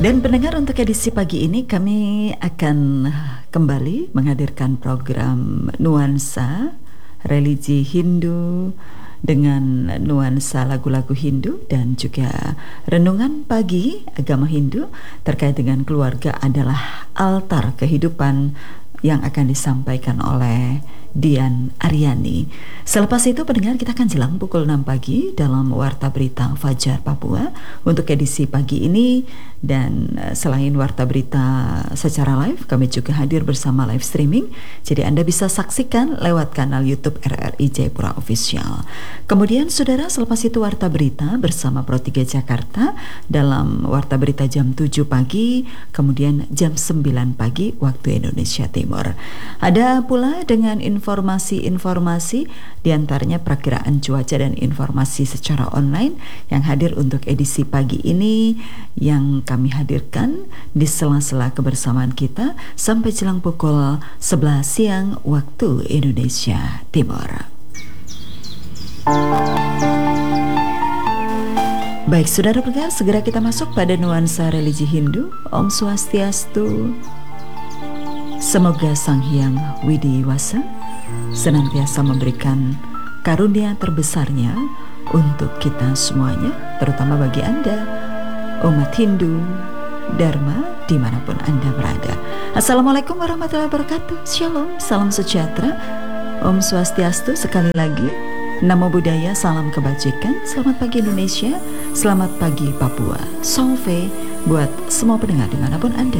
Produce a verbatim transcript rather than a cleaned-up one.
Dan pendengar, untuk edisi pagi ini kami akan kembali menghadirkan program Nuansa Religi Hindu dengan nuansa lagu-lagu Hindu dan juga renungan pagi agama Hindu terkait dengan keluarga adalah altar kehidupan yang akan disampaikan oleh Dian Aryani. Selepas itu pendengar, kita akan jelang pukul enam pagi dalam Warta Berita Fajar Papua untuk edisi pagi ini. Dan selain Warta Berita secara live, kami juga hadir bersama live streaming. Jadi Anda bisa saksikan lewat kanal YouTube R R I Jayapura Official. Kemudian saudara, selepas itu Warta Berita bersama Pro tiga Jakarta dalam Warta Berita jam tujuh pagi, kemudian jam sembilan pagi waktu Indonesia Timur. Ada pula dengan informasi-informasi diantaranya perakiraan cuaca dan informasi secara online yang hadir untuk edisi pagi ini, yang kami hadirkan di sela-sela kebersamaan kita sampai jelang pukul sebelas siang waktu Indonesia Timur. Baik saudara pendengar, segera kita masuk pada nuansa religi Hindu. Om Swastiastu. Semoga Sang Hyang Widiwasa senantiasa memberikan karunia terbesarnya untuk kita semuanya, terutama bagi Anda umat Hindu Dharma dimanapun Anda berada. Assalamualaikum warahmatullahi wabarakatuh. Shalom, salam sejahtera, Om Swastiastu. Sekali lagi, Namo Buddhaya, salam kebajikan. Selamat pagi Indonesia, selamat pagi Papua. Salve buat semua pendengar dimanapun Anda